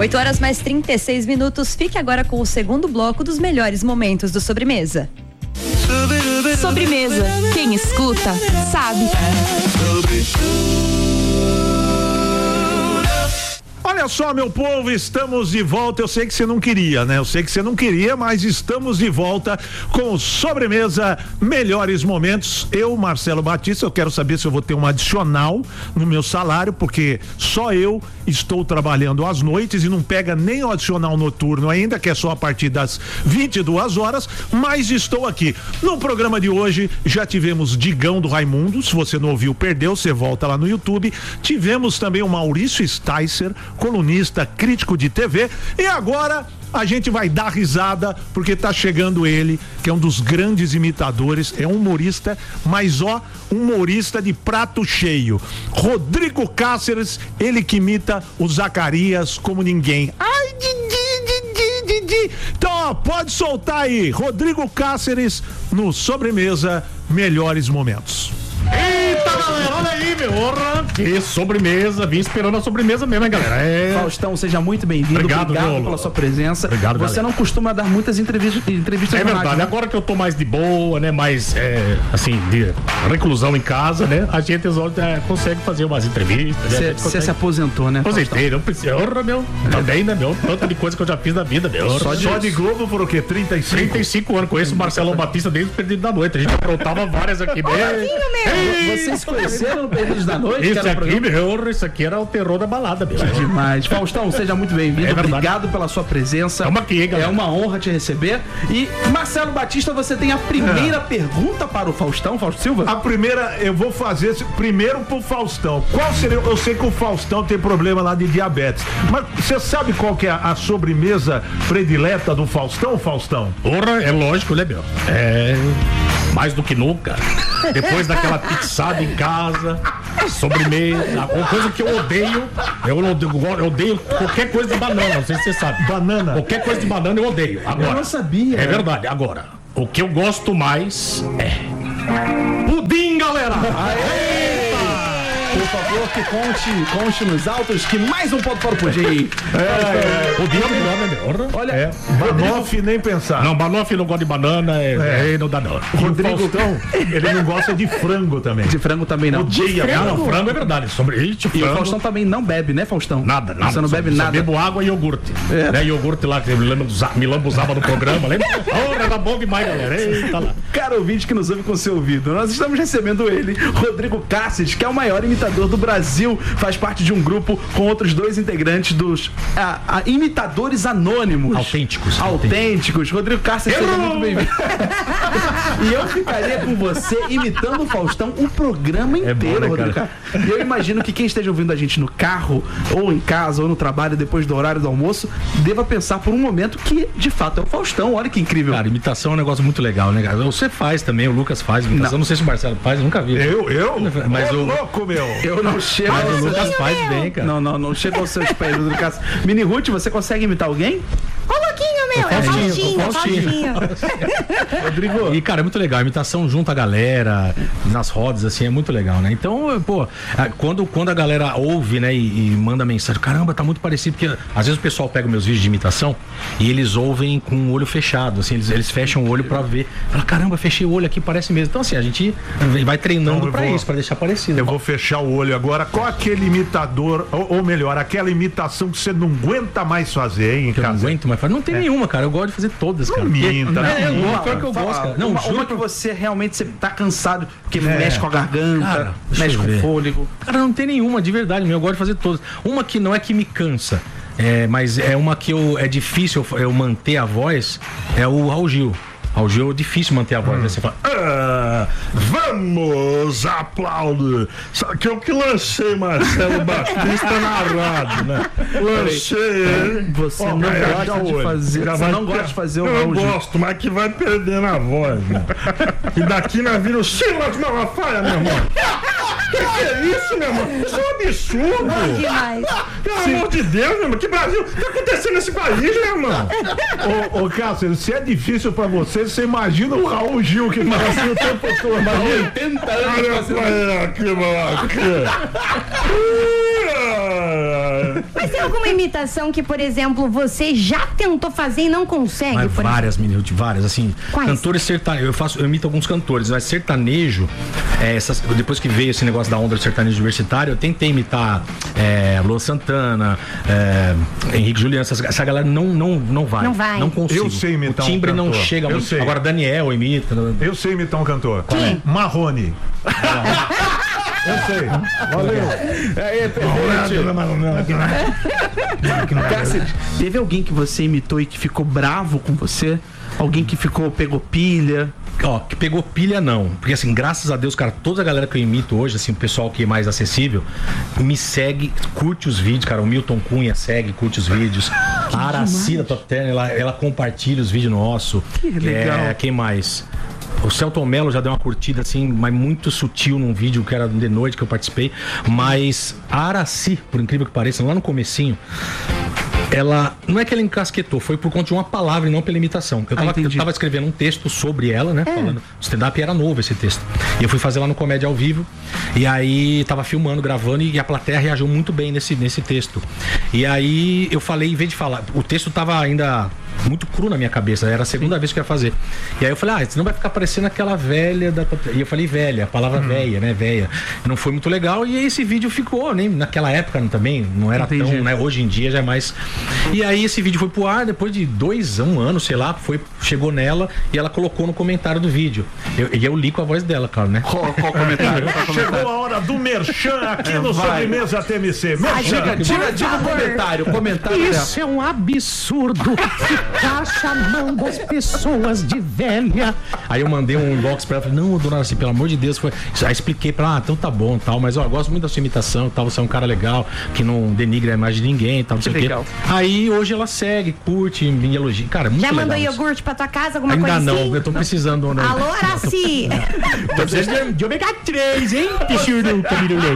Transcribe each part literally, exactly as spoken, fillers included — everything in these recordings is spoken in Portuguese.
oito horas mais trinta e seis minutos. Fique agora com o segundo bloco dos melhores momentos do Sobremesa. Sobremesa. Quem escuta, sabe. Olha só, meu povo, estamos de volta. Eu sei que você não queria, né? Eu sei que você não queria, mas estamos de volta com o Sobremesa Melhores Momentos. Eu, Marcelo Batista, eu quero saber se eu vou ter um adicional no meu salário, porque só eu estou trabalhando às noites e não pega nem o adicional noturno ainda, que é só a partir das vinte e duas horas, mas estou aqui. No programa de hoje já tivemos Digão do Raimundo, se você não ouviu, perdeu, você volta lá no YouTube. Tivemos também o Maurício Sticer, colunista, crítico de T V, e agora a gente vai dar risada porque tá chegando ele, que é um dos grandes imitadores, é um humorista, mas ó, humorista de prato cheio. Rodrigo Cáceres, ele que imita o Zacarias como ninguém. Ai, Didi, Didi, Didi. Então, ó, pode soltar aí, Rodrigo Cáceres no Sobremesa Melhores Momentos. Eita, galera, olha aí, meu. Orra, que sobremesa. Vim esperando a sobremesa mesmo, hein, galera. É... Faustão, seja muito bem-vindo. Obrigado, Obrigado pela sua presença. Obrigado, Você galera. não costuma dar muitas entrevistas, entrevistas É verdade, rádio, né? agora que eu tô mais de boa, né, mais, é, assim, de reclusão em casa, né, a gente é, consegue fazer umas entrevistas. Você consegue... se aposentou, né, Aposentei, não precisa. Orra, meu. Também, né, meu. Tanta de coisa que eu já fiz na vida, meu. Só de, só de Globo foram o quê? trinta e cinco? trinta e cinco anos. Conheço o Marcelo Batista desde o Perdido da Noite. A gente aprontava várias aqui. Vocês se conheceram no Perdidos da Noite? Isso aqui, meu, isso aqui era o terror da balada, meu. Demais. Faustão, seja muito bem-vindo. É Obrigado pela sua presença. Vamos aqui, galera. É uma honra te receber. E Marcelo Batista, você tem a primeira é. pergunta para o Faustão, Fausto Silva? A primeira, eu vou fazer primeiro pro Faustão. Qual seria? Eu sei que o Faustão tem problema lá de diabetes, mas você sabe qual que é a sobremesa predileta do Faustão, Faustão? Porra, é lógico, né, meu? É mais do que nunca. Depois daquela pizzada em casa, sobremesa, uma coisa que eu odeio, eu odeio, eu odeio qualquer coisa de banana, não sei se você sabe. Banana? Qualquer coisa de banana eu odeio. Agora, eu não sabia. É verdade. Agora, o que eu gosto mais é pudim, galera! Aê! Por favor, que conte, conte nos autos que mais um ponto para o pudim. É, é, pudim é melhor, né, meu? Olha, é, banoffee nem pensar. Não, banoffee não gosta de banana, é, é. não dá não. Rodrigo, Faustão, ele não gosta de frango também. De frango também não. Odeia. Frango? Não, frango é verdade. Sobre isso, e o Faustão também não bebe, né, Faustão? Nada, nada. Você não bebe só, nada. Só bebo água e iogurte. É. Né, iogurte lá que me lambuzava no programa, lembra? Oh, era bom demais, galera. Eita lá. Cara, ouvinte que nos ouve com seu ouvido, nós estamos recebendo ele, Rodrigo Cáceres, que é o maior imitador do Brasil, faz parte de um grupo com outros dois integrantes dos a, a, imitadores anônimos. Autênticos. Autênticos. Rodrigo Cáceres, seja muito bem-vindo. E eu ficaria com você imitando o Faustão o programa inteiro, é bom, né, Rodrigo Cáceres. E eu imagino que quem esteja ouvindo a gente no carro, ou em casa, ou no trabalho, depois do horário do almoço, deva pensar por um momento que, de fato, é o Faustão. Olha que incrível. Cara, imitação é um negócio muito legal, né, cara? Você faz também, o Lucas faz imitação. Não, não sei se o Marcelo faz, eu nunca vi. Eu? Eu? Mas Ô, o... louco, meu. Eu não chego. Mas o Lucas faz bem, cara. Não, não, não chega aos seus pés, Rodrigo Cáceres. Mini Ruth, você consegue imitar alguém? Ô, louquinho, meu. É Faustinho, Faustinho. Rodrigo. E, cara, é muito legal. A imitação junto a galera, nas rodas, assim, é muito legal, né? Então, pô, quando, quando a galera ouve, né, e, e manda mensagem, caramba, tá muito parecido, porque às vezes o pessoal pega meus vídeos de imitação e eles ouvem com o olho fechado, assim, eles, eles fecham o olho pra ver. Fala, caramba, fechei o olho aqui, parece mesmo. Então, assim, a gente vai treinando então, pra vou, isso, pra deixar parecido. Eu vou fechar o olho agora. Qual aquele imitador, ou, ou melhor, aquela imitação que você não aguenta mais fazer, hein, que eu não aguento mais fazer? Não tem é. nenhuma, cara. Eu gosto de fazer todas, não cara. Minta, porque, é, é, uma, é, que eu gosto, cara. Não, uma, juro uma que você realmente você tá cansado, porque é. mexe com a garganta, cara, mexe com o fôlego. Cara, não tem nenhuma, de verdade, eu gosto de fazer todas. Uma que não é que me cansa, é, mas é uma que eu, é difícil eu, eu manter a voz, é o Raul Gil. Raul Gil é difícil manter a voz, hum. né? Você fala, ah, vamos aplaudir. Só que eu que lancei Marcelo Batista na rádio, né? Lancei ele. Você oh, não gosta de fazer, você não gosta de fazer o Eu Raul Gil. gosto, mas que vai perdendo a voz, né? E daqui na vira o Silas Malafaia, meu irmão. Que que é isso, meu irmão? Isso é um absurdo. Não, demais. Pelo Sim. amor de Deus, meu irmão. Que Brasil tá acontecendo nesse país, meu irmão? Ô, ô Cássio, se é difícil pra você, você imagina o Raul Gil que faz assim o tempo todo. Imagina oitenta anos. Olha pra aqui, mano. Mas tem alguma imitação que, por exemplo, você já tentou fazer e não consegue? Mas várias, meninas, várias, assim. Quais? Cantores sertanejos, eu faço, eu imito alguns cantores, mas sertanejo, é, essas, depois que veio esse negócio da onda do sertanejo universitário, eu tentei imitar é, Luan Santana, é, Henrique Juliano, essa, essa galera não, não, não vai. Não vai. Não consigo. Eu sei imitar o timbre um não cantor. chega Eu muito. sei. Agora Daniel imita. Eu sei imitar um cantor. Quem? É? Marrone. Eu sei. Valeu. É, Cáceres, teve alguém que você imitou e que ficou bravo com você? Alguém que ficou, pegou pilha? Ó, que pegou pilha não, porque assim, graças a Deus, cara, toda a galera que eu imito hoje, assim, o pessoal que é mais acessível, me segue, curte os vídeos, cara, o Milton Cunha segue, curte os vídeos, a Aracida Toterna, ela, ela compartilha os vídeos nossos. Que legal. É, quem mais? O Celton Mello já deu uma curtida assim, mas muito sutil num vídeo que era de noite que eu participei, mas a Araci, por incrível que pareça, lá no comecinho, ela, não é que ela encasquetou, foi por conta de uma palavra e não pela imitação. Eu tava, ah, eu tava escrevendo um texto sobre ela, né? É. Falando, stand-up era novo esse texto. E eu fui fazer lá no Comédia ao Vivo. E aí tava filmando, gravando, e a plateia reagiu muito bem nesse, nesse texto. E aí eu falei, em vez de falar, o texto tava ainda muito cru na minha cabeça, era a segunda vez que eu ia fazer. E aí eu falei, ah, senão vai ficar parecendo aquela velha da... E eu falei velha, a palavra hum. velha, né, velha. Não foi muito legal, e aí esse vídeo ficou, nem naquela época também, não era Entendi. tão, né, hoje em dia já é mais... E aí esse vídeo foi pro ar, depois de dois, um ano, sei lá, foi, chegou nela, e ela colocou no comentário do vídeo. Eu, e eu li com a voz dela, claro, né? Qual, qual comentário? Chegou a hora do merchan aqui no vai. Sobremesa T M C. Diga, diga, diga o comentário, o comentário Isso é um absurdo. Ficar chamando as pessoas de velha. Aí eu mandei um inbox pra ela, falei, não, dona Araci, pelo amor de Deus, foi... Aí expliquei pra ela, ah, então tá bom, tal, mas ó, eu gosto muito da sua imitação, tal, você é um cara legal, que não denigra a imagem de ninguém, tal, não sei o quê. Aí hoje ela segue, curte, me elogia. Cara, muito Já legal. mandou isso. iogurte pra tua casa, alguma Ainda coisa não, assim? eu tô precisando. Né? Alô, Araci! Tô precisando de ômega três, hein? Pichuruca, mirulei.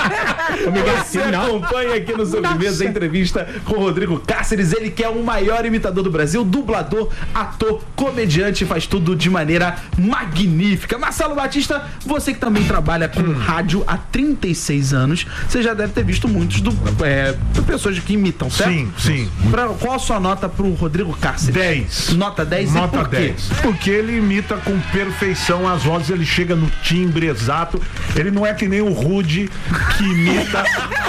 Você acompanha aqui no Sobremesa a entrevista com o Rodrigo Cáceres, ele que é o maior imitador do Brasil, dublador, ator, comediante, faz tudo de maneira magnífica. Marcelo Batista, você que também trabalha com hum. rádio há trinta e seis anos, você já deve ter visto muitos do, é, pessoas que imitam, certo? Sim, sim. Pra, qual a sua nota pro Rodrigo Cáceres? dez. Nota dez? Nota por quê? dez. Porque ele imita com perfeição as vozes, ele chega no timbre exato. Ele não é que nem o Rude que imita.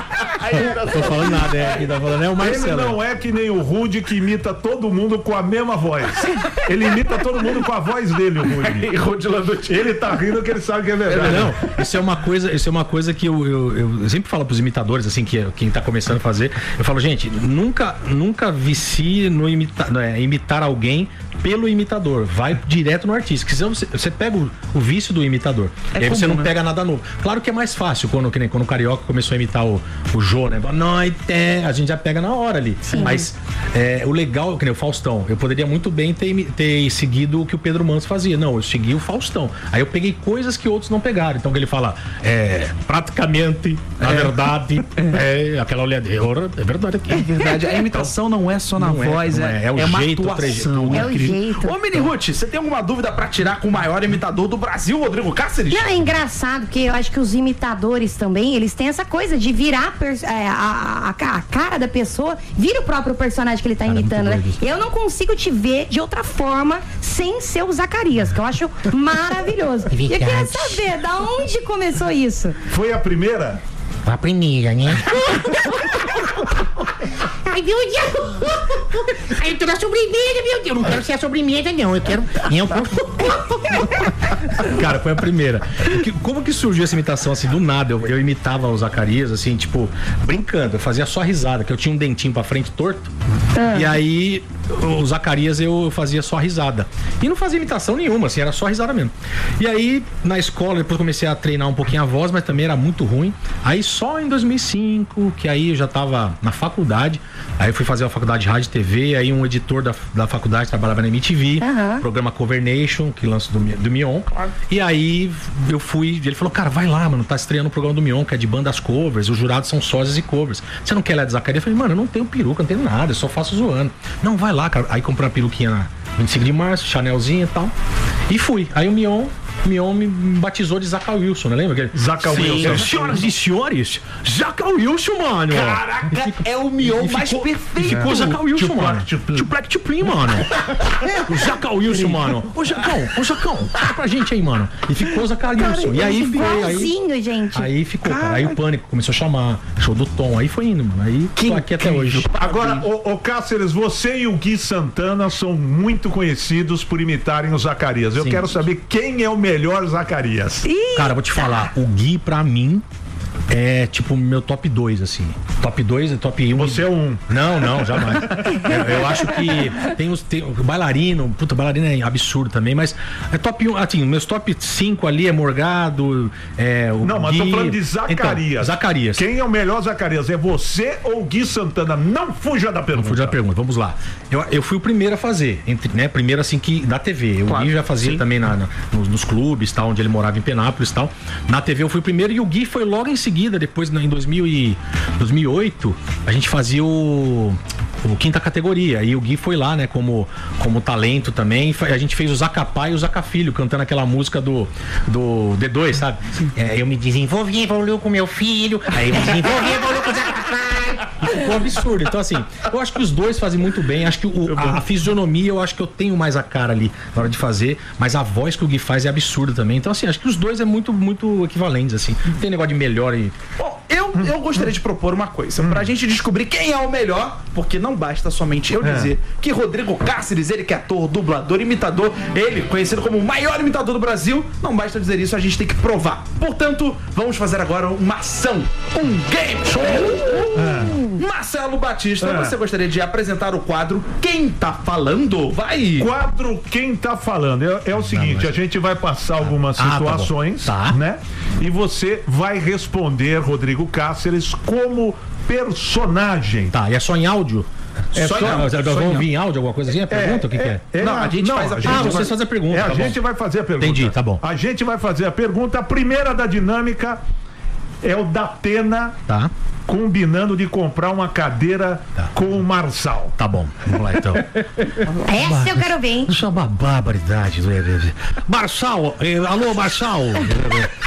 Tô falando nada, é, quem tá falando é o Marcelo. Ele não é que nem o Rude que imita todo mundo com a mesma voz. Ele imita todo mundo com a voz dele, o Rude. Rude Landucci. Ele tá rindo que ele sabe que é verdade. Não, isso é uma coisa, isso é uma coisa que eu, eu, eu sempre falo pros imitadores, assim, que quem tá começando a fazer, eu falo, gente, nunca, nunca vicie no imita, é, imitar alguém pelo imitador, vai direto no artista, que senão você, você pega o, o vício do imitador, é e aí comum, você não né? pega nada novo. Claro que é mais fácil quando, que nem, quando o Carioca começou a imitar o, o Jô, né? Boa noite, a gente já pega na hora ali. Sim. Mas é, o legal, que nem o Faustão, eu poderia muito bem ter, ter seguido o que o Pedro Manso fazia. Não, eu segui o Faustão. Aí eu peguei coisas que outros não pegaram. Então que ele fala, é, praticamente, na é. verdade, é aquela olhadeira. É verdade aqui. É verdade, a imitação não é só na não voz, é, é, é, é o é jeito, uma atuação. É o jeito. Ô, Mini Ruth, você tem alguma dúvida pra tirar com o maior imitador do Brasil, Rodrigo Cáceres? Não, é engraçado, porque eu acho que os imitadores também, eles têm essa coisa de virar é, a, a, a cara da pessoa, vira o próprio personagem que ele tá cara, imitando, né? Eu não consigo te ver de outra forma sem ser o Zacarias, que eu acho maravilhoso. E eu queria saber, da onde começou isso? Foi a primeira? A primeira, né? Ai, meu Deus! Ai, eu tô na sobremesa, meu Deus! Eu não quero ser a sobremesa, não. Eu quero. Eu... Cara, foi a primeira. Como que surgiu essa imitação assim, do nada? Eu, eu imitava o Zacarias, assim, tipo, brincando. Eu fazia só risada, que eu tinha um dentinho pra frente torto. Ah. E aí, o Zacarias eu fazia só risada. E não fazia imitação nenhuma, assim, era só risada mesmo. E aí, na escola, depois comecei a treinar um pouquinho a voz, mas também era muito ruim. Aí só em dois mil e cinco, que aí eu já tava na faculdade. Aí eu fui fazer a faculdade de rádio e T V, aí um editor da, da faculdade trabalhava na M T V, uhum. programa Cover Nation, que lança do, do Mion. Claro. E aí eu fui, ele falou, cara, vai lá, mano, tá estreando o programa do Mion, que é de bandas covers, os jurados são sósias e covers. Você não quer lá de Zacarias? Eu falei, mano, eu não tenho peruca, não tenho nada, eu só faço zoando. Não, vai lá, cara. Aí comprei uma peruquinha na vinte e cinco de março, Chanelzinha e tal. E fui. Aí o Mion Mion me batizou de Zaca Wilson, né? Lembra? Aquele... Zaca Wilson. Senhoras e senhores, Zaca Wilson, mano. Caraca, ficou, é o Mion mais ficou, perfeito. Ficou Zaca Wilson, Tupac, mano. Tupac. Tupac, Tupac, mano. O Zaca Wilson, mano. Ô, Zacão, ô, Zacão, fala pra gente aí, mano. E ficou Zaca Wilson. E aí foi, aí... Igualzinho, gente. Aí ficou, cara. Aí o Pânico começou a chamar. Show do Tom. Aí foi indo, mano. Aí tô aqui até hoje. Agora, ô, ô Cáceres, você e o Gui Santana são muito conhecidos por imitarem o Zacarias. Eu Sim. quero saber quem é o melhor Zacarias. Cara, vou te falar, o Gui, pra mim, é tipo meu top dois, assim. Top dois, top um. Você é um. Não, não, jamais. eu, eu acho que tem os. Tem, o bailarino, puta, bailarino é absurdo também, mas é top um. Assim, meus top cinco ali é Morgado. É, o Não, mas Gui. tô falando de Zacarias. Então, Zacarias. Quem é o melhor Zacarias? É você ou o Gui Santana? Não fuja da pergunta. Não fuja da pergunta, vamos lá. Eu, eu fui o primeiro a fazer, entre, né? Primeiro assim que da T V. O Claro, Gui já fazia sim. também na, na, nos, nos clubes, tal, onde ele morava em Penápolis e tal. Na T V eu fui o primeiro e o Gui foi logo em seguida, depois em dois mil e oito, a gente fazia o, o quinta categoria. E o Gui foi lá, né, como, como talento também. A gente fez o Zacapá e o Zacafilho, cantando aquela música do, do D dois, sabe? É, eu me desenvolvi, evoluiu com meu filho. Aí eu me desenvolvi, evoluiu com o Zacapá. E ficou absurdo. Então, assim, eu acho que os dois fazem muito bem. Acho que o, a, a fisionomia, eu acho que eu tenho mais a cara ali na hora de fazer. Mas a voz que o Gui faz é absurda também. Então, assim, acho que os dois é muito, muito equivalentes, assim. Não tem negócio de melhor e. Bom, eu, eu gostaria de propor uma coisa, pra gente descobrir quem é o melhor, porque não basta somente eu dizer que Rodrigo Cáceres, ele que é ator, dublador, imitador, ele conhecido como o maior imitador do Brasil, não basta dizer isso, a gente tem que provar. Portanto, vamos fazer agora uma ação, um game show. Marcelo Batista, É. você gostaria de apresentar o quadro Quem Tá Falando? Vai! Quadro Quem Tá Falando. É, é o seguinte, a gente vai passar algumas Ah, tá bom. situações, Tá. né? E você vai responder, Rodrigo Cáceres, como personagem. Tá, e é só em áudio? É só, só- em áudio. só Vamos em- vir em áudio, alguma coisa assim? A pergunta? o que, que é? Não, a gente faz a gente Ah, vai- vocês fazem a pergunta. É, a tá gente bom. vai fazer a pergunta. Entendi, tá bom. A gente vai fazer a pergunta. A primeira da dinâmica é o da Pena Tá, combinando de comprar uma cadeira Tá. com o Marçal. tá bom. Vamos lá então. Essa eu quero ver, hein? Isso é uma barbaridade. Marçal, eh, alô, Marçal.